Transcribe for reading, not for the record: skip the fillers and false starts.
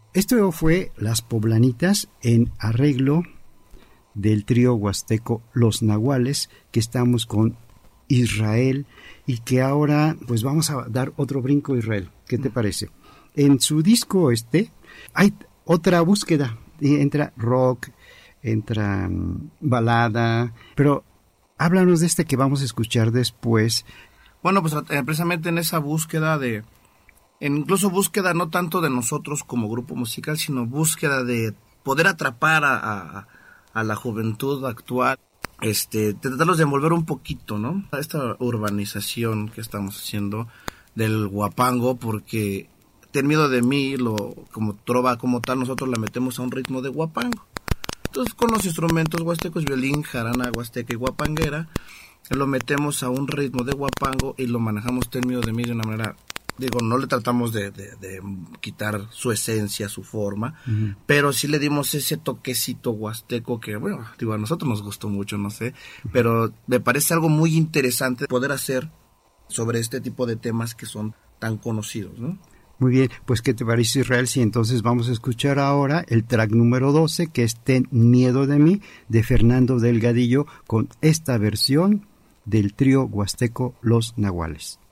Esto fue Las Poblanitas en arreglo del trío huasteco Los Nahuales, que estamos con Israel y que ahora pues vamos a dar otro brinco, Israel. ¿Qué te parece? En su disco hay otra búsqueda, y entra rock, entra balada, pero háblanos de este que vamos a escuchar después. Bueno, pues precisamente en esa búsqueda incluso búsqueda no tanto de nosotros como grupo musical, sino búsqueda de poder atrapar a la juventud actual, tratarlos de envolver un poquito, ¿no? A esta urbanización que estamos haciendo del huapango, porque Ten miedo de mí, como trova como tal, nosotros la metemos a un ritmo de huapango. Entonces, con los instrumentos huastecos, violín, jarana, huasteca y huapanguera, lo metemos a un ritmo de huapango y lo manejamos Ten miedo de mí de una manera, no le tratamos de quitar su esencia, su forma, pero sí le dimos ese toquecito huasteco que, bueno, a nosotros nos gustó mucho, no sé, pero me parece algo muy interesante poder hacer sobre este tipo de temas que son tan conocidos, ¿no? Muy bien, pues ¿qué te parece, Israel? Si entonces vamos a escuchar ahora el track número 12, que es Ten miedo de mí, de Fernando Delgadillo, con esta versión del trío huasteco Los Nahuales.